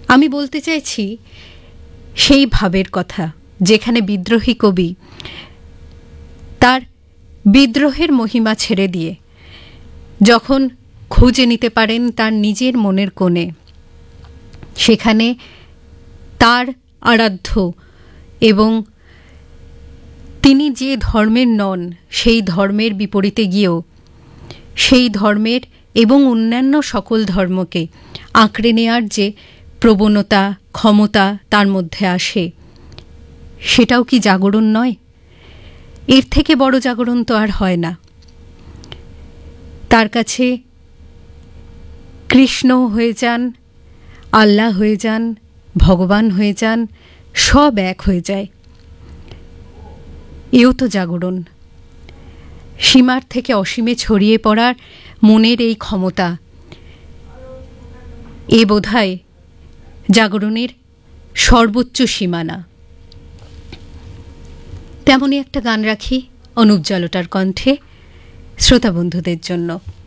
আমি বলতে চাইছি সেই ভাবের কথা যেখানে বিদ্রোহী কবি তার বিদ্রোহের মহিমা ছেড়ে দিয়ে যখন খুঁজে নিতে পারেন তার নিজের মনের কোণে, সেখানে তার আরাধ্য এবং তিনি যে ধর্মের নন সেই ধর্মের বিপরীতে গিয়েও সেই ধর্মের এবং অন্যান্য সকল ধর্মকে আঁকড়ে নেয়ার যে প্রবণতা ক্ষমতা তার মধ্যে আসে, সেটাও কি জাগরণ নয়? এর থেকে বড় জাগরণ তো আর হয় না। তার কাছে কৃষ্ণ হয়ে যান, আল্লাহ হয়ে যান, ভগবান হয়ে যান, সব এক হয়ে যায়। এও তো জাগরণ। সীমার থেকে অসীমে ছড়িয়ে পড়ার মনের এই ক্ষমতা, এ বোধহয় জাগরণের সর্বোচ্চ সীমানা। তেমনই একটা গান রাখি অনুপ জলোটার কণ্ঠে শ্রোতা বন্ধুদের জন্য।